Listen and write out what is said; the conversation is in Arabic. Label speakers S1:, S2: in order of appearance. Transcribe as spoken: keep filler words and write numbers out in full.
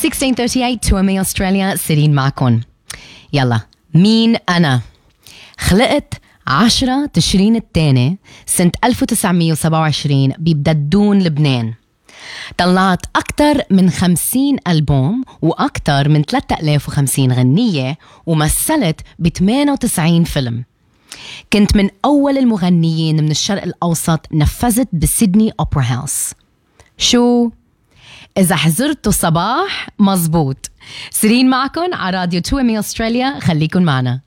S1: ستة عشر ثلاثة وثلاثين تو أم إيه أستراليا، سيرين معكم. يلا، مين أنا؟ خلقت عشرة تشرين الثاني سنة ألف وتسعمية وسبعة وعشرين ببددون لبنان. طلعت أكتر من خمسين ألبوم وأكتر من ثلاثة آلاف وخمسين غنية، ومثلت ب ثمانية وتسعين فيلم. كنت من أول المغنيين من الشرق الأوسط نفذت بسيدني أوبرا هاوس. شو؟ إذا حزرتوا صباح مزبوط. سيرين معكم على راديو تو أم إيه أستراليا، خليكن معنا.